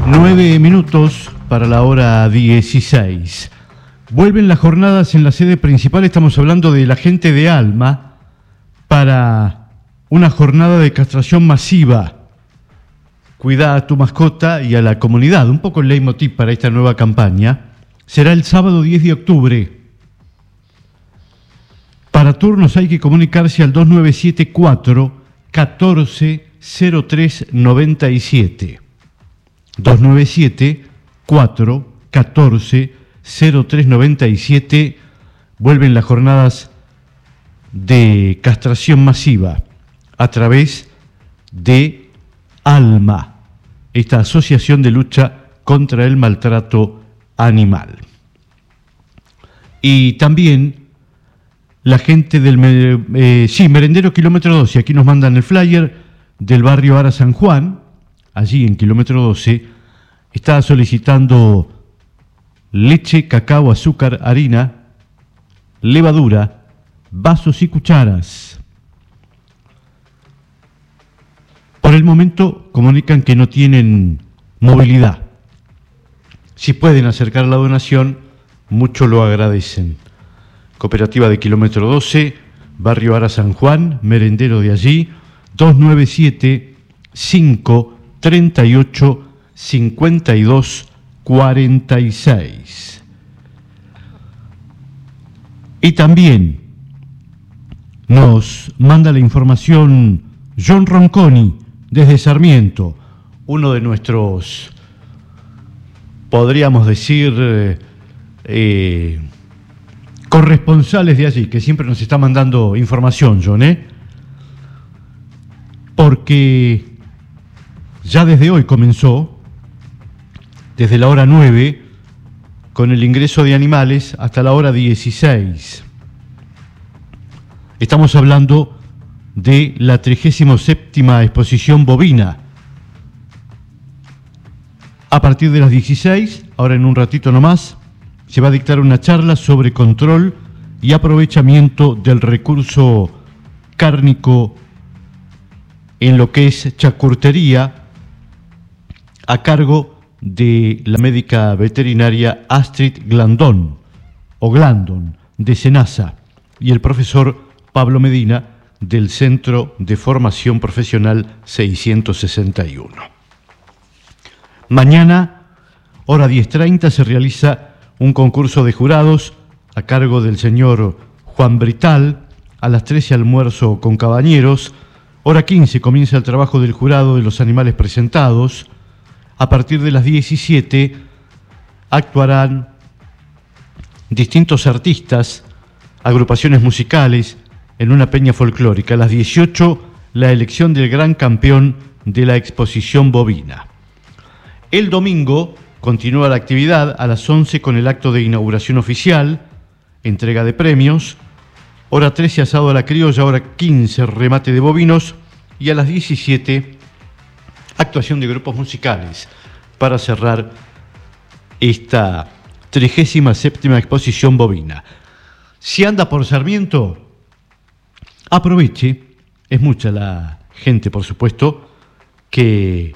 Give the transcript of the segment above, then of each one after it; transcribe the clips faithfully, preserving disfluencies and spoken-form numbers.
Nueve minutos para la hora dieciséis. Vuelven las jornadas en la sede principal, estamos hablando de la gente de Alma, para una jornada de castración masiva. Cuida a tu mascota y a la comunidad, un poco el leitmotiv para esta nueva campaña. Será el sábado diez de octubre. Para turnos hay que comunicarse al dos nueve siete cuatro uno cuatro cero tres nueve siete. dos nueve siete cuatro uno cuatro cero tres nueve siete. Vuelven las jornadas de castración masiva a través de ALMA, esta asociación de lucha contra el maltrato animal. Y también la gente del eh, sí, Merendero Kilómetro doce, aquí nos mandan el flyer del barrio Ara San Juan, allí en Kilómetro doce, está solicitando leche, cacao, azúcar, harina, levadura, vasos y cucharas. Por el momento comunican que no tienen movilidad. Si pueden acercar la donación, mucho lo agradecen. Cooperativa de Kilómetro doce, barrio Ara San Juan, merendero de allí, dos nueve siete cinco tres ocho cinco dos cuatro seis. Y también nos manda la información John Ronconi desde Sarmiento, uno de nuestros, podríamos decir, eh, eh, corresponsales de allí, que siempre nos está mandando información, John, ¿eh? Porque ya desde hoy comenzó, desde la hora nueve, con el ingreso de animales hasta la hora dieciséis. Estamos hablando de la trigésima séptima exposición bovina. A partir de las dieciséis, ahora en un ratito nomás, se va a dictar una charla sobre control y aprovechamiento del recurso cárnico en lo que es charcutería, a cargo de la médica veterinaria Astrid Glandón, o Glandon, de Senasa, y el profesor Pablo Medina, del Centro de Formación Profesional seiscientos sesenta y uno. Mañana, hora diez treinta, se realiza un concurso de jurados a cargo del señor Juan Brital. A las trece, almuerzo con cabañeros. Hora quince comienza el trabajo del jurado de los animales presentados. A partir de las diecisiete actuarán distintos artistas, agrupaciones musicales en una peña folclórica. A las dieciocho, la elección del gran campeón de la exposición bovina. El domingo continúa la actividad a las once con el acto de inauguración oficial, entrega de premios. Hora trece, asado a la criolla. Hora quince, remate de bovinos. Y a las diecisiete, actuación de grupos musicales para cerrar esta trigésima séptima exposición bovina. Si anda por Sarmiento, aproveche. Es mucha la gente, por supuesto, que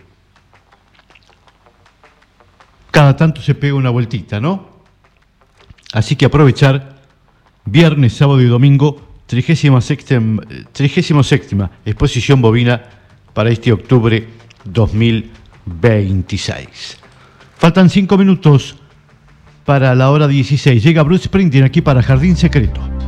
cada tanto se pega una vueltita, ¿no? Así que aprovechar viernes, sábado y domingo, trigésima séptima, trigésima séptima exposición bovina para este octubre dos mil veintiséis. Faltan cinco minutos para la hora dieciséis. Llega Bruce Springsteen aquí para Jardín Secreto.